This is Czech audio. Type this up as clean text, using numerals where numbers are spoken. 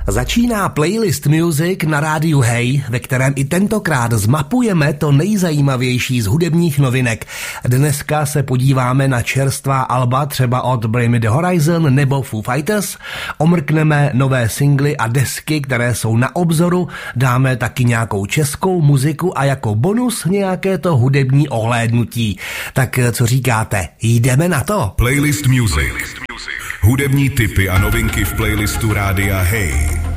Začíná Playlist Music na rádiu Hey, ve kterém i tentokrát zmapujeme to nejzajímavější z hudebních novinek. Dneska se podíváme na čerstvá alba třeba od Bring Me The Horizon nebo Foo Fighters, omrkneme nové singly a desky, které jsou na obzoru, dáme taky nějakou českou muziku a jako bonus nějaké to hudební ohlédnutí. Tak co říkáte, jdeme na to? Playlist Music. Hudební tipy a novinky v playlistu rádia Hey.